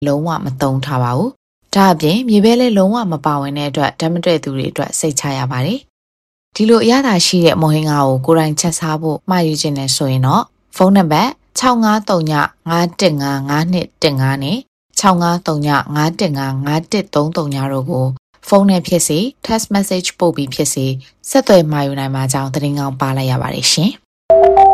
လုံးဝမသုံးထားပါဘူး။ဒါအပြင်မြေပဲလည်းလုံးဝမပါဝင်တဲ့အတွက်ဓာတ်မတွေ့သူတွေအတွက်စိတ်ချရပါတယ်။ဒီလိုအရသာရှိတဲ့မုံဟင်းကားကိုကိုယ်တိုင်ချက်စားဖို့မှာယူခြင်းနဲ့ဆိုရင်တော့ဖုန်းနံပါတ်65391551215နဲ့65391551333တို့ကိုဖုန်းနဲ့ဖြစ်စေ text message ပို့ပြီးဖြစ်စေဆက်သွယ်မှာယူနိုင်မှာကြောင်းသတင်းကောင်းပါလိုက်ရပါတယ်ရှင်။